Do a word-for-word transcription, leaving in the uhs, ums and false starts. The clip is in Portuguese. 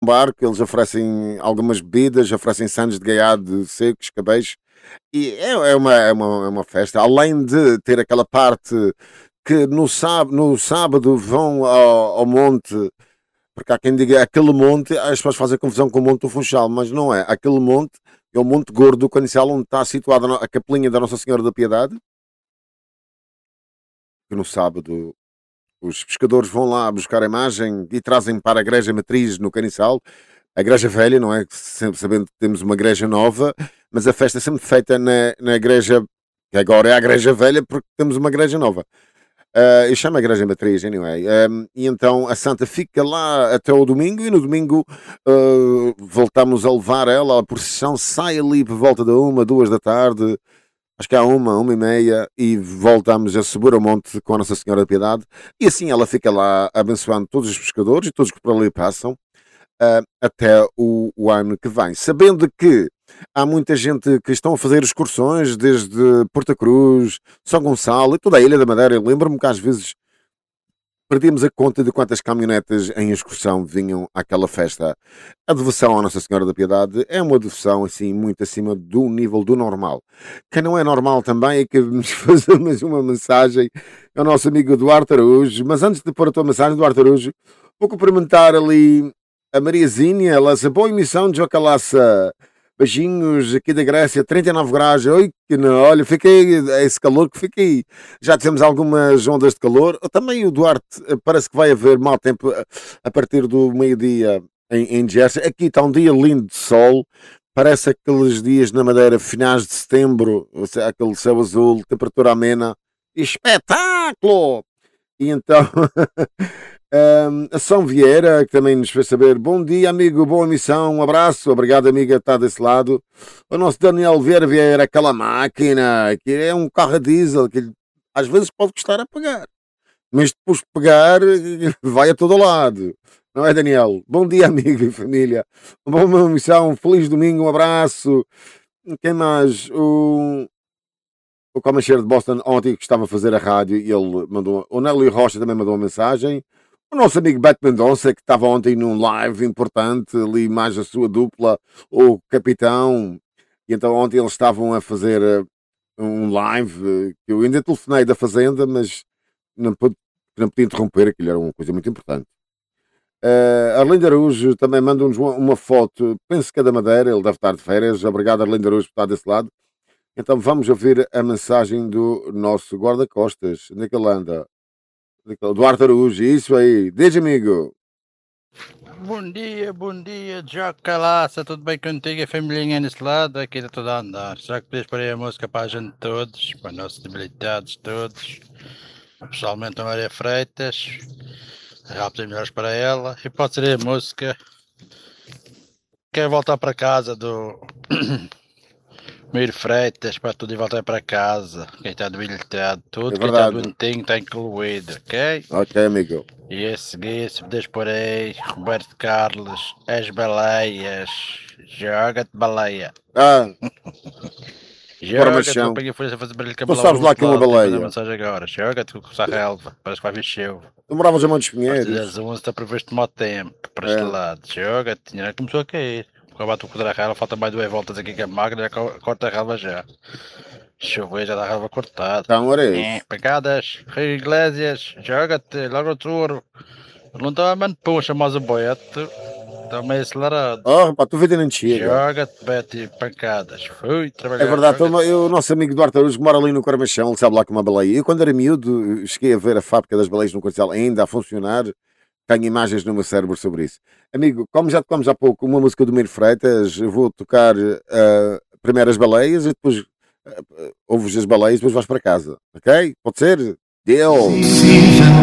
barco, eles oferecem algumas bebidas, oferecem sandes de gaiado secos, cabeiros, e é, é uma, é, uma, é uma festa, além de ter aquela parte que no sábado, no sábado vão ao, ao monte, porque há quem diga aquele monte, as pessoas fazem confusão com o Monte do Funchal, mas não é, aquele monte é o Monte Gordo do Caniçal, onde está situada a capelinha da Nossa Senhora da Piedade, que no sábado os pescadores vão lá buscar a imagem e trazem para a igreja matriz no Caniçal, a igreja velha, não é? Sempre sabendo que temos uma igreja nova, mas a festa é sempre feita na, na igreja, que agora é a igreja velha porque temos uma igreja nova. Uh, eu chamo a igreja matriz, anyway. Um, e então a santa fica lá até o domingo e no domingo uh, voltamos a levar ela, a procissão sai ali por volta da uma, duas da tarde, acho que há uma, uma e meia, e voltamos a subir ao monte com a Nossa Senhora da Piedade, e assim ela fica lá abençoando todos os pescadores e todos que por ali passam, uh, até o, o ano que vem. Sabendo que há muita gente que estão a fazer excursões desde Porta Cruz, São Gonçalo e toda a Ilha da Madeira. Eu lembro-me que às vezes perdíamos a conta de quantas caminhonetas em excursão vinham àquela festa. A devoção à Nossa Senhora da Piedade é uma devoção assim muito acima do nível do normal. Quem não é normal também é que nos fazer mais uma mensagem é o nosso amigo Eduardo Araújo. Mas antes de pôr a tua mensagem, Eduardo Araújo, vou cumprimentar ali a Mariazinha, ela disse, boa emissão de Jocalaça. Beijinhos aqui da Grécia, trinta e nove graus. Oi, que não, olha, fiquei, é esse calor que fiquei. Já tivemos algumas ondas de calor. Também o Duarte, parece que vai haver mau tempo a partir do meio-dia em, em Jersey. Aqui está um dia lindo de sol. Parece aqueles dias na Madeira, finais de setembro, aquele céu azul, temperatura amena. Espetáculo! E então... Um, a São Vieira, que também nos fez saber, bom dia amigo, boa missão, um abraço, obrigado amiga, está desse lado. O nosso Daniel Vieira Vieira, aquela máquina, que é um carro a diesel, que às vezes pode custar a pagar, mas depois de pegar, vai a todo lado, não é Daniel? Bom dia amigo e família, uma boa missão, um feliz domingo, um abraço. Quem mais? O... O Comancheiro de Boston ontem que estava a fazer a rádio e ele mandou, o Nélio Rocha também mandou uma mensagem. O nosso amigo Beto Mendonça, que estava ontem num live importante, ali mais a sua dupla, o Capitão, e então ontem eles estavam a fazer uh, um live, uh, que eu ainda telefonei da Fazenda, mas não pude, não podia interromper, aquilo era uma coisa muito importante. Uh, Arlindo Araújo também manda-nos uma, uma foto, penso que é da Madeira, ele deve estar de férias, obrigado Arlindo Araújo por estar desse lado. Então vamos ouvir a mensagem do nosso guarda-costas, onde é que ele anda? Duarte Araújo, isso aí, desde amigo. Bom dia, bom dia, Jocalaça, tudo bem contigo? A família nesse lado, aqui está tudo a andar. Já que podias pôr aí a música para a gente todos, para os nossos debilitados todos, pessoalmente a Maria Freitas, rápido e melhores para ela, e pode ser a música Quer voltar para casa do Meir Freitas, para tudo e voltar para casa. Quem está debilitado, tudo, É quem está verdade. doentinho está incluído, ok? Ok, amigo. E a seguir, se puderes por aí, Roberto Carlos, as baleias, joga-te baleia. Ah, Joga-te, machão. eu peguei a folha a fazer barulho com a Tu bola sabes lá que é uma ao outro lado, baleia. tipo, a mensagem agora, joga-te com essa relva, parece que vai vir cheio. Tu moravas a Montes A partir Pinheiros. das onze está previsto mau tempo, para É. este lado, joga-te, tinha começou a cair. Agora tu cortar a relva, falta mais duas voltas aqui com a máquina, já co- corta a relva já. Chover, já dá a relva cortada. Então era É, isso. pegadas, Rio Iglesias, joga-te, logo o touro. Não estava mesmo puxa, mas o boete está meio acelerado. Oh, rapaz, tu vê nem chega. Joga-te, bete pancadas. Fui trabalhar. É verdade, joga-te. então, eu, o nosso amigo Duarte Araújo que mora ali no Carmachão, ele sabe lá que é uma baleia. Eu quando era miúdo, cheguei a ver a fábrica das baleias no Comercial ainda a funcionar. Tenho imagens no meu cérebro sobre isso. Amigo, como já tocamos há pouco uma música do Meir Freitas, eu vou tocar uh, primeiro as baleias e depois uh, uh, ouves as baleias e depois vais para casa. Ok? Pode ser? Deus!